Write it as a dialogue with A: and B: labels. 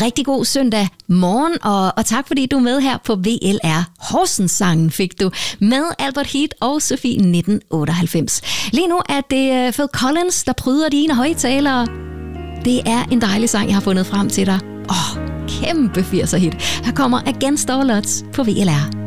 A: rigtig god søndag morgen, og tak fordi du er med her på VLR. Horsens-sangen fik du med Albert Heat og Sofie 1998. Lige nu er det Phil Collins, der pryder dine højtalere. Det er en dejlig sang, jeg har fundet frem til dig. Kæmpe 80'er hit. Her kommer Against All Odds på VLR.